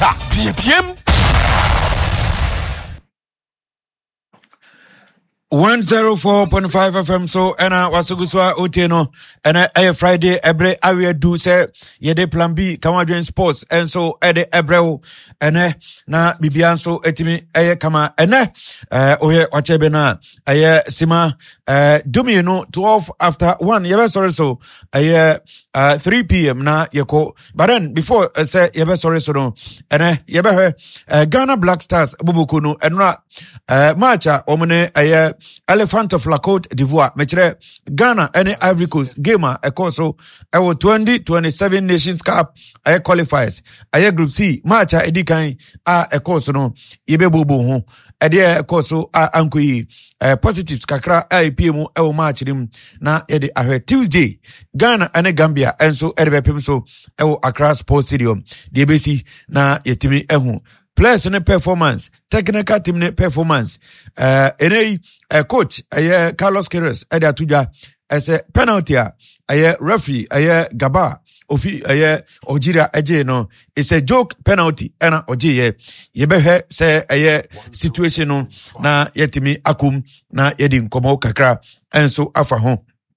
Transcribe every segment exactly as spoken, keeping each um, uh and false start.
cha P P M one oh four point five F M. So ena wasuguswa uteno ena a Friday ebre awe do se yede plan B kama join sports and so ede ebreo ene na bibian so etimi eye kama ene eh oye wachebe na eye sima eh dumi no twelve after one yebe sorry so eye uh, three p m na yeko but then before uh, say yebe sorry so no ene yebe he uh, Ghana Black Stars bubuku no enra uh, matcha omune eye Elephant of la Côte d'Ivoire mechere Ghana any Ivory Coast gamer ekoso ewo twenty twenty-seven Nations Cup aye qualifiers aye Group C match a edikan a ekoso no yebebubu ho ede ekoso a ankoyi eh, positives kakra I P M ewo match nim na yede ahwe Tuesday Ghana and Gambia enso ede bepem so ewo Accra Sports Stadium de besi na yetimi ehu players in performance, technical team ne performance. Uh, any uh, coach, uh, Carlos Queiroz, ede atuja as a penalty. Uh, referee, uh, Gaba, ofi, uh, Ojira eje no. It's a joke penalty. Ena oje yebehe se uh, situation no na yetimi akum na yedi nkomo kakra enso afa ho.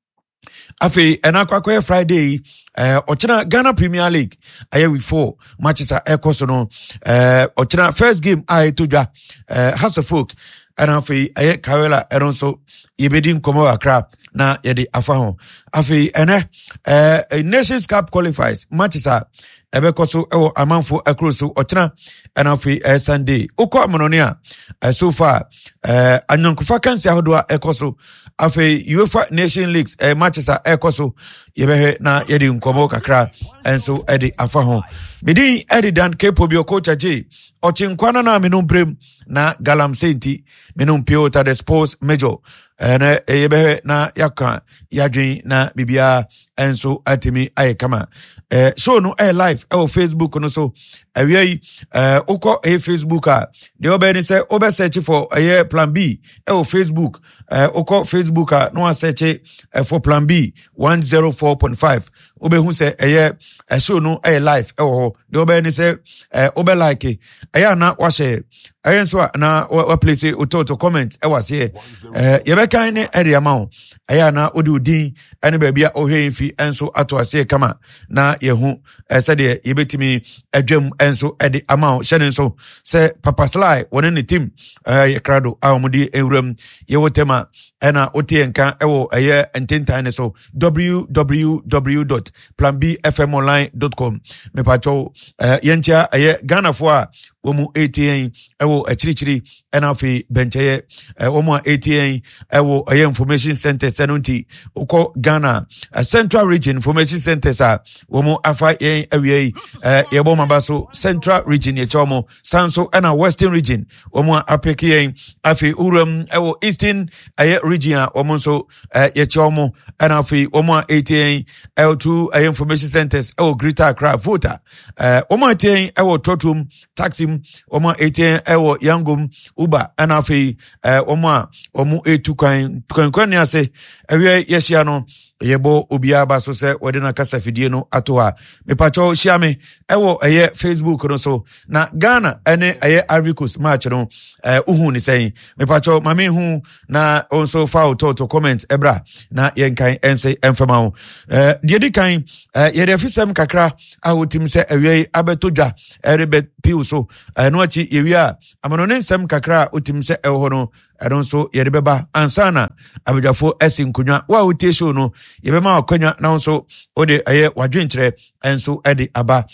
Afi enakwa Friday eh uh, ochina Ghana Premier League aye week four matches are ekoso no eh uh, ochina first game aye toja eh uh, Hasselfolk and afi aye Kawela eronso yebedi nkomo akra na yedi afa ho afi ene eh uh, Nations Cup qualifiers matches are ebekoso ewo amanfo akroso ochina and afi uh, Sunday uko amononia uh, so far eh uh, anyonkofa kansi ahodoa ekoso afi UEFA Nation Leagues eh, matches are ekoso yebehe na yedi nkomo kakra enso edi afa ho midi edi dan kepo bi coach aje ochinkwana na menum brem na galam senti menum piota the sports major ene yebehe na yaka yadwen na bibia enso atimi aye kama eh show no eh live eh Facebook no so awie eh uko eh Facebook a de obeni say obe search for eh plan B eh Facebook eh uko Facebook a no search eh, for plan B one oh four point five obe hu say eh eh show no eh live eh ho de obeni say eh obe like eh na wa share eh so na wa place utoto comment eh was here eh yebe kan ne area ma eh na odi odin ene ba bia ohwe mfi enso ato ase kama na yehu ese de yebetimi adwam enso ede ama hyene nso se Papa Sly woni ne team eh yekrado awomudi ewram yewotema ena otie nka ewo eye ententan so w w w dot plan b f m online dot com me pacho eh yentia eye Ghana fo a womu eighteen ewo achirichiri ena afi bencheye womu eighteen ewo eye information center senunti uko Ghana uh, Central Region Information Centers a womu afa yen awie eh yebo mabaso Central Region ye chomo sanso ena Western Region womu apeki yen afi urum ewo Eastern aye region womu so eh, ye chomo ena afi womu eighteen L two aye information centers ewo Greater Accra voter eh womu eighteen ewo Totum Taxim womu eighteen ewo Yangum Uba ena afi eh womu womu etu kwan kwan kwan ya se awie yesia no yebo obia ba so se wode na kasa fidie no ato ha mepacho shiame ewo eye Facebook no so na Ghana ene eye Ivory Coast match no eh uhu ni sen mepacho mame hu na onso fa to comment ebra na yenkan ense enfama ho eh de di kan eh ye de fisem kakra ahotim se awie abetodwa erebe piu so eh no achi yewi a amano ne nsem kakra otim se eho no ero so ye de beba ansana abejafo esinkunwa wa otie show no yebema akwanya na nso ode eye wadwenkyere enso ede aba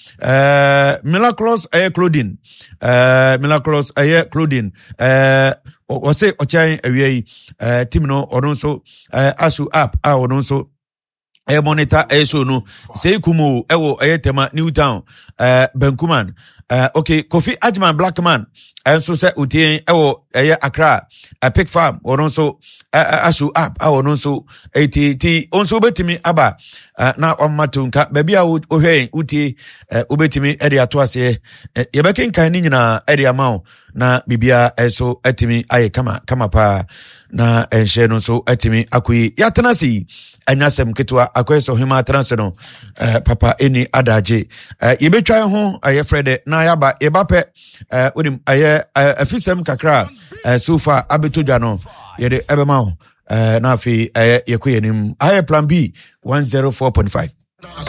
eh Miraculous eye clothing eh Miraculous eye clothing eh o se ochan awie eh team no ono nso eh asu app a ono nso e monitor e show no sei kumu ewo eye tema Newtown eh Benkuman Uh, okay, Kofi Ajman Blackman and so say utie ewo eye Accra a pig farm or also uh, asu app or also eighty t onso betimi aba uh, na on matunka baby a ohwe utie uh, ubetimi ede ato ase uh, yebekin kan ni nyina ede amao na bibia eso etimi aye kama kama pa na enhye no so atimi akoyi yatena si anyasem ketwa akoyi so hima transe no eh, papa eni adaje eh, yebetwa ho aye frede na yaba yebape eh, onim aye afisem kakra eh, sofa abetodwa no yede ebema ho eh, na afi aye yekoyenim aye plan B one oh four point five